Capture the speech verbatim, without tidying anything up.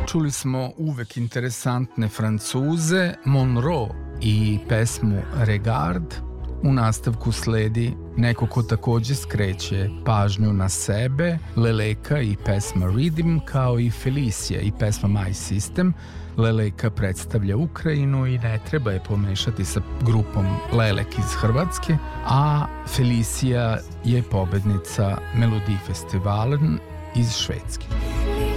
Čuli smo uvek interesantne Francuze, Monroe i pesmu Regard. U nastavku sledi neko ko takođe skreće pažnju na sebe, Leleka i pesma Rhythm, kao i Felicia i pesma My System. Leleka predstavlja Ukrajinu i ne treba je pomešati sa grupom Lelek iz Hrvatske, a Felicia je pobednica Melodi Festivalen iz Švedske.